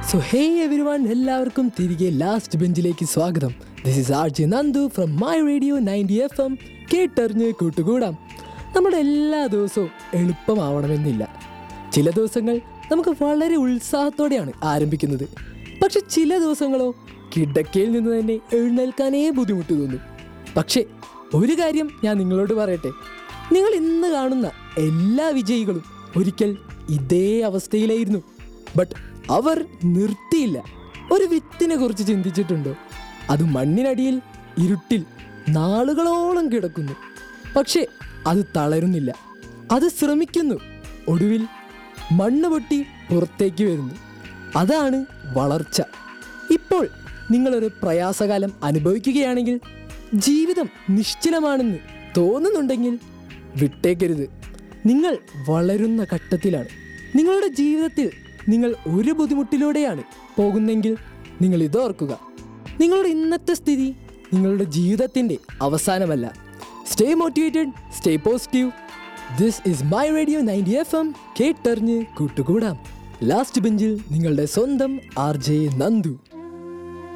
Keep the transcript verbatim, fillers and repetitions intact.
So ഹേ everyone, എല്ലാവർക്കും തിരികെ last ബെഞ്ചിലേക്ക് സ്വാഗതം. This is R J Nandu from my radio ninety F M. കേട്ടറിഞ്ഞ് കൂട്ടുകൂടാം. നമ്മുടെ എല്ലാ ദിവസവും എളുപ്പമാവണമെന്നില്ല. ചില ദിവസങ്ങൾ നമുക്ക് വളരെ ഉത്സാഹത്തോടെയാണ് ആരംഭിക്കുന്നത്. പക്ഷെ ചില ദിവസങ്ങളോ കിടക്കയിൽ നിന്ന് തന്നെ എഴുന്നേൽക്കാനേ ബുദ്ധിമുട്ട് തോന്നും. പക്ഷേ ഒരു കാര്യം ഞാൻ നിങ്ങളോട് പറയട്ടെ, നിങ്ങൾ ഇന്ന് കാണുന്ന എല്ലാ വിജയികളും ഒരിക്കൽ ഇതേ അവസ്ഥയിലായിരുന്നു. ബട്ട് അവർ നിർത്തിയില്ല. ഒരു വിത്തിനെ കുറിച്ച് ചിന്തിച്ചിട്ടുണ്ടോ? അത് മണ്ണിനടിയിൽ ഇരുട്ടിൽ നാളുകളോളം കിടക്കുന്നു. പക്ഷേ അത് തളരുന്നില്ല, അത് ശ്രമിക്കുന്നു. ഒടുവിൽ മണ്ണ് പൊട്ടി പുറത്തേക്ക് വരുന്നു. അതാണ് വളർച്ച. ഇപ്പോൾ നിങ്ങളൊരു പ്രയാസകാലം അനുഭവിക്കുകയാണെങ്കിൽ, ജീവിതം നിശ്ചലമാണെന്ന് തോന്നുന്നുണ്ടെങ്കിൽ വിട്ടേക്കരുത്. നിങ്ങൾ വളരുന്ന ഘട്ടത്തിലാണ്. നിങ്ങളുടെ ജീവിതത്തിൽ നിങ്ങൾ ഒരു ബുദ്ധിമുട്ടിലൂടെയാണ് പോകുന്നെങ്കിൽ നിങ്ങൾ ഇതോർക്കുക, നിങ്ങളുടെ ഇന്നത്തെ സ്ഥിതി നിങ്ങളുടെ ജീവിതത്തിൻ്റെ അവസാനമല്ല. Stay motivated, stay positive. This is my radio ninety F M. കേട്ടറിഞ്ഞ് കൂട്ടുകൂടാം. ലാസ്റ്റ് ബെഞ്ചിൽ നിങ്ങളുടെ സ്വന്തം ആർ ജെ നന്ദു.